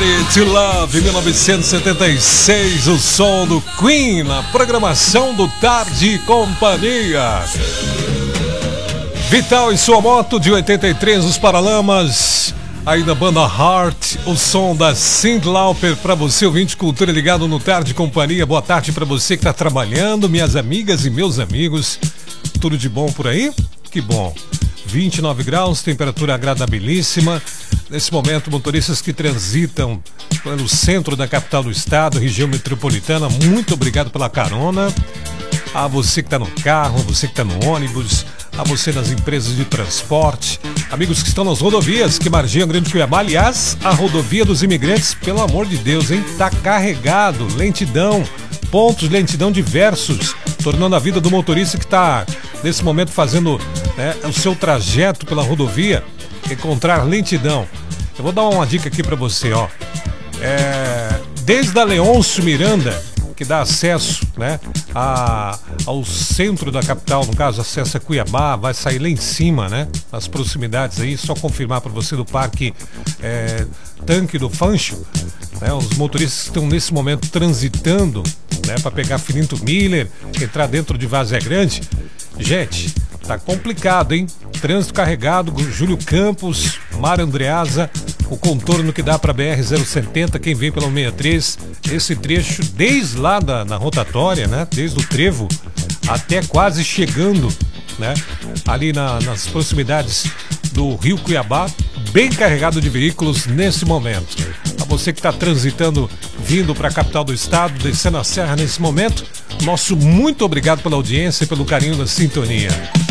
Somebody to Love, 1976, o som do Queen na programação do Tarde e Companhia. Vital e sua moto de 83, os Paralamas. Aí da banda Heart, o som da Cyndi Lauper para você, ouvinte Cultura ligado no Tarde e Companhia. Boa tarde para você que está trabalhando, minhas amigas e meus amigos. Tudo de bom por aí? Que bom. 29 graus, temperatura agradabilíssima. Nesse momento, motoristas que transitam pelo centro da capital do estado, região metropolitana, muito obrigado pela carona. A você que está no carro, a você que está no ônibus, a você nas empresas de transporte, amigos que estão nas rodovias que margeiam Grande Cuiabá. Aliás, a rodovia dos imigrantes, pelo amor de Deus, hein? Tá carregado, lentidão, pontos de lentidão diversos, tornando a vida do motorista que está nesse momento fazendo o seu trajeto pela rodovia encontrar lentidão. Eu vou dar uma dica aqui para você, ó. Desde a Leôncio Miranda, que dá acesso, ao centro da capital, no caso, acesso a Cuiabá, vai sair lá em cima, nas proximidades aí, só confirmar para você do Parque Tanque do Fancho, os motoristas que estão nesse momento transitando, para pegar Filinto Miller, entrar dentro de Várzea Grande. Gente, tá complicado, hein? Trânsito carregado, Júlio Campos, Mário Andreasa, o contorno que dá para BR-070, quem vem pela 63, esse trecho desde lá na rotatória, desde o trevo até quase chegando, ali nas proximidades do Rio Cuiabá, bem carregado de veículos nesse momento. A você que está transitando, vindo para a capital do estado, descendo a serra nesse momento, nosso muito obrigado pela audiência e pelo carinho da sintonia.